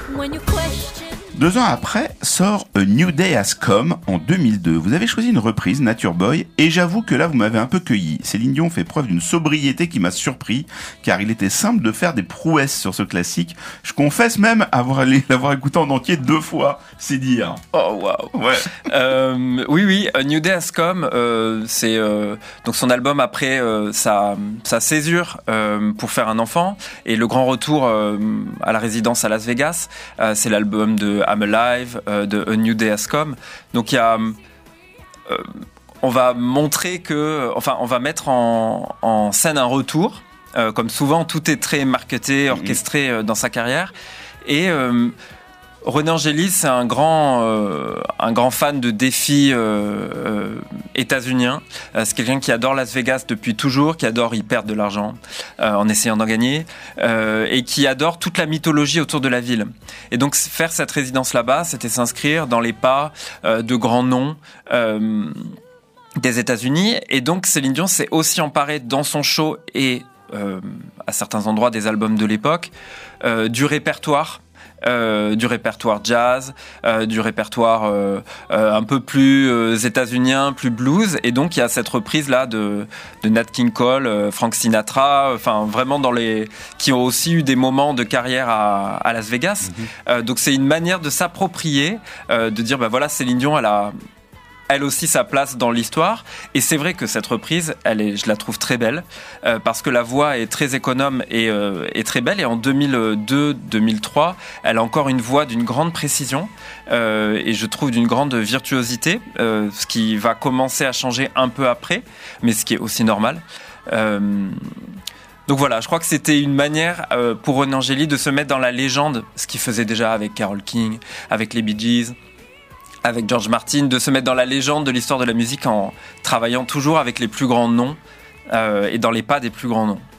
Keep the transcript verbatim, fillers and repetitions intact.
Deux ans après, sort A New Day Has Come en deux mille deux. Vous avez choisi une reprise, Nature Boy, et j'avoue que là vous m'avez un peu cueilli. Céline Dion fait preuve d'une sobriété qui m'a surpris, car il était simple de faire des prouesses sur ce classique. Je confesse même avoir l'avoir écouté en entier deux fois, c'est dire. Oh waouh. Ouais. Euh, oui oui, A New Day Has Come, euh, c'est euh, donc son album après euh, sa sa césure euh, pour faire un enfant et le grand retour euh, à la résidence à Las Vegas. Euh, c'est l'album de I'm Alive, euh, de A New Day Has Come. Donc il y a, euh, on va montrer que, enfin, on va mettre en, en scène un retour. Euh, comme souvent, tout est très marketé, orchestré euh, dans sa carrière. Et euh, René Angélil, c'est un grand, euh, un grand fan de défis euh, euh, états-uniens. Euh, c'est quelqu'un qui adore Las Vegas depuis toujours, qui adore y perdre de l'argent euh, en essayant d'en gagner, euh, et qui adore toute la mythologie autour de la ville. Et donc faire cette résidence là-bas, c'était s'inscrire dans les pas euh, de grands noms euh, des États-Unis. Et donc Céline Dion s'est aussi emparée dans son show et euh, à certains endroits des albums de l'époque euh, du répertoire. Euh, du répertoire jazz, euh, du répertoire euh, euh, un peu plus euh, états-unien, plus blues, et donc il y a cette reprise là de, de Nat King Cole, euh, Frank Sinatra, enfin vraiment dans les qui ont aussi eu des moments de carrière à, à Las Vegas. Mm-hmm. Euh, donc c'est une manière de s'approprier, euh, de dire bah voilà Céline Dion elle a elle aussi sa place dans l'histoire. Et c'est vrai que cette reprise, elle est, je la trouve très belle, euh, parce que la voix est très économe et, euh, et très belle. Et en deux mille deux deux mille trois, elle a encore une voix d'une grande précision, euh, et je trouve d'une grande virtuosité, euh, ce qui va commencer à changer un peu après, mais ce qui est aussi normal. Euh, Donc voilà, je crois que c'était une manière euh, pour René Angélil de se mettre dans la légende, ce qu'il faisait déjà avec Carole King, avec les Bee Gees, avec George Martin, de se mettre dans la légende de l'histoire de la musique en travaillant toujours avec les plus grands noms euh, et dans les pas des plus grands noms.